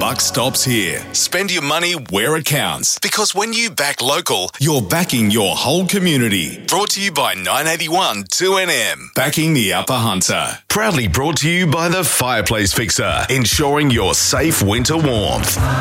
buck stops here. Spend your money where it counts. Because when you back local, you're backing your whole community. Brought to you by 981 2NM. Backing the Upper Hunter. Proudly brought to you by the Fireplace Fixer. Ensuring your safe winter warmth.